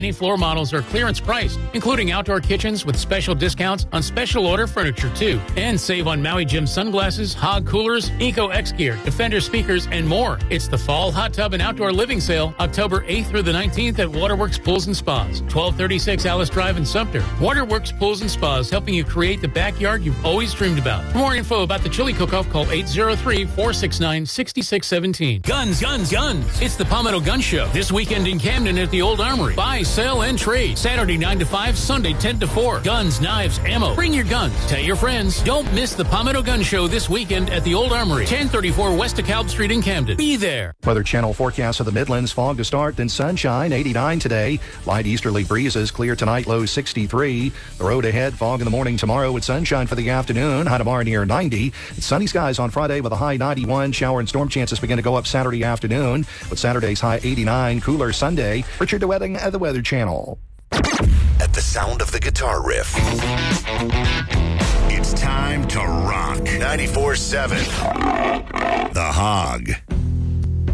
Many floor models are clearance priced, including outdoor kitchens with special discounts on special order furniture too. And save on Maui Gym sunglasses, Hog coolers, Eco X gear, Defender speakers, and more. It's the Fall Hot Tub and Outdoor Living Sale, October 8th through the 19th at Waterworks Pools and Spas, 1236 Alice Drive in Sumter. Waterworks Pools and Spas, helping you create the backyard you've always dreamed about. For more info about the chili cook-off, call 803-469-6617. Guns, guns, guns. It's the Palmetto Gun Show this weekend in Camden at the Old Armory. Buy, sell, and trade. Saturday 9 to 5, Sunday 10 to 4. Guns, knives, ammo. Bring your guns. Tell your friends. Don't miss the Palmetto Gun Show this weekend at the Old Armory, 1034 West DeKalb Street in Camden. Be there. Weather Channel forecast of the Midlands. Fog to start, then sunshine, 89 today. Light easterly breezes, clear tonight, low 63. The road ahead, fog in the morning tomorrow with sunshine for the afternoon. High tomorrow near 90. Sunny skies on Friday with a high 91. Shower and storm chances begin to go up Saturday afternoon with Saturday's high 89. Cooler Sunday. Richard DeWetting at the Weather Channel. At the sound of the guitar riff, it's time to rock 94.7 The Hog.